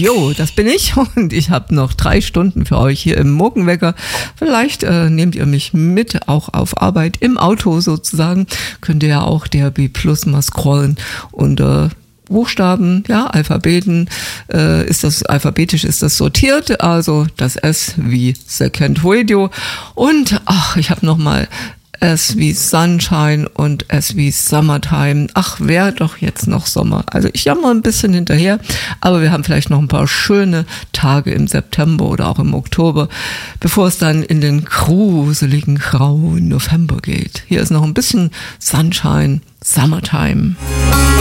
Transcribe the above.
Jo, das bin ich und ich habe noch 3 Stunden für euch hier im Morgenwecker. Vielleicht nehmt ihr mich mit, auch auf Arbeit, im Auto sozusagen. Könnt ihr ja auch DRB Plus mal scrollen und Buchstaben, ja, Alphabeten, alphabetisch ist das sortiert, also das S wie Second Radio und ich habe nochmal S wie Sunshine und S wie Summertime. Ach, wäre doch jetzt noch Sommer. Also ich jammer ein bisschen hinterher, aber wir haben vielleicht noch ein paar schöne Tage im September oder auch im Oktober, bevor es dann in den gruseligen, grauen November geht. Hier ist noch ein bisschen Sunshine, Summertime.